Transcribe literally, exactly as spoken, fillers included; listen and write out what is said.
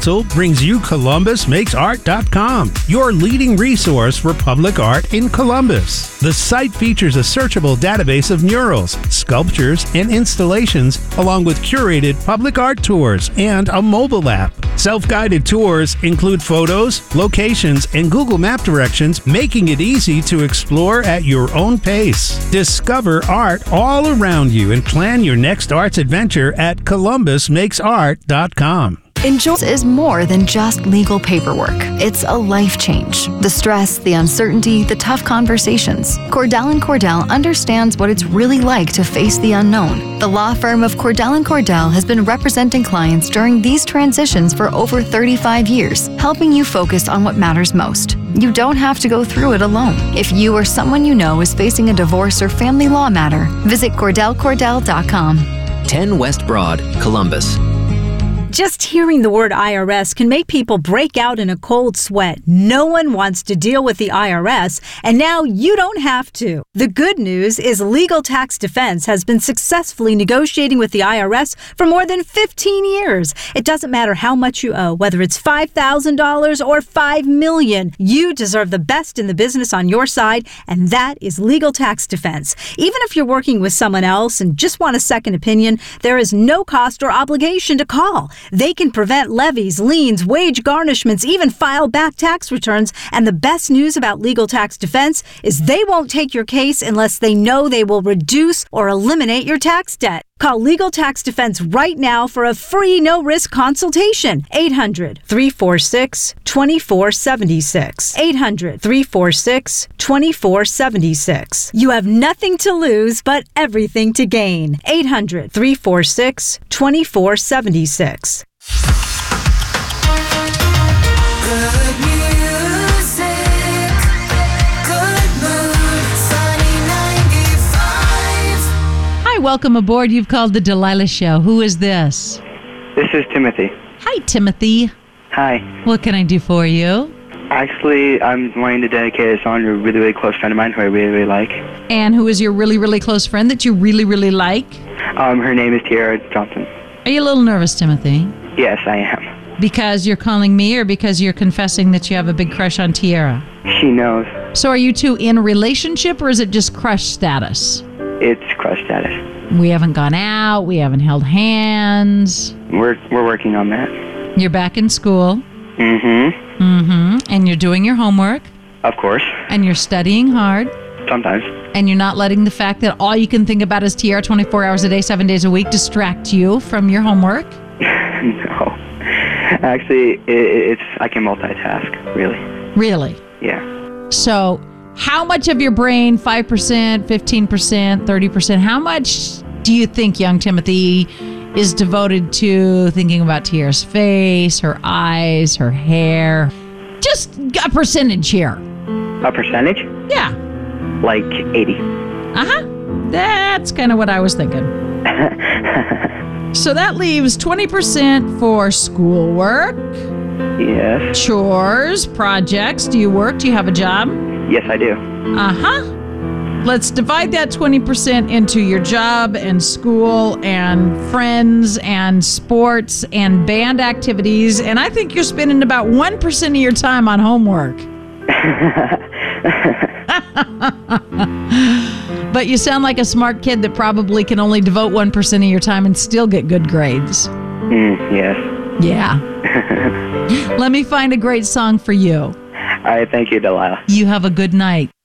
Council brings you Columbus Makes Art dot com, your leading resource for public art in Columbus. The site features a searchable database of murals, sculptures, and installations, along with curated public art tours and a mobile app. Self-guided tours include photos, locations, and Google Map directions, making it easy to explore at your own pace. Discover art all around you and plan your next arts adventure at Columbus Makes Art dot com. Enjoy is more than just legal paperwork. It's a life change. The stress, the uncertainty, the tough conversations. Cordell and Cordell understands what it's really like to face the unknown. The law firm of Cordell and Cordell has been representing clients during these transitions for over thirty-five years, helping you focus on what matters most. You don't have to go through it alone. If you or someone you know is facing a divorce or family law matter, visit Cordell Cordell dot com. ten West Broad, Columbus. Just hearing the word I R S can make people break out in a cold sweat. No one wants to deal with the I R S, and now you don't have to. The good news is Legal Tax Defense has been successfully negotiating with the I R S for more than fifteen years. It doesn't matter how much you owe, whether it's five thousand dollars or five million dollars. You deserve the best in the business on your side, and that is Legal Tax Defense. Even if you're working with someone else and just want a second opinion, there is no cost or obligation to call. They can prevent levies, liens, wage garnishments, even file back tax returns. And the best news about Legal Tax Defense is they won't take your case unless they know they will reduce or eliminate your tax debt. Call Legal Tax Defense right now for a free no-risk consultation. eight hundred, three four six, two four seven six. eight hundred, three four six, two four seven six. You have nothing to lose but everything to gain. eight hundred, three four six, two four seven six. Good music, good mood, Sunny ninety-five. Hi, welcome aboard. You've called the Delilah Show. Who is this? This is Timothy. Hi, Timothy. Hi. What can I do for you? Actually, I'm wanting to dedicate a song to a really, really close friend of mine who I really, really like. And who is your really, really close friend that you really, really like? Um, her name is Tiara Johnson. Are you a little nervous, Timothy? Yes, I am. Because you're calling me or because you're confessing that you have a big crush on Tiara? She knows. So are you two in a relationship or is it just crush status? It's crush status. We haven't gone out. We haven't held hands. We're we're working on that. You're back in school. Mm-hmm. Mm-hmm. And you're doing your homework. Of course. And you're studying hard. Sometimes. And you're not letting the fact that all you can think about is Tiara twenty-four hours a day, seven days a week distract you from your homework? No. Actually, it, it's I can multitask, really. Really? Yeah. So how much of your brain, five percent, fifteen percent, thirty percent, how much do you think, young Timothy, is devoted to thinking about Tiara's face, her eyes, her hair? Just a percentage here. A percentage? Yeah. Like eighty. Uh-huh. That's kind of what I was thinking. So that leaves twenty percent for schoolwork. Yes. Chores, projects. Do you work? Do you have a job? Yes, I do. Uh-huh. Let's divide that twenty percent into your job and school and friends and sports and band activities. And I think you're spending about one percent of your time on homework. But you sound like a smart kid that probably can only devote one percent of your time and still get good grades. Mm, yes. Yeah. Let me find a great song for you. All right, thank you, Delilah. You have a good night.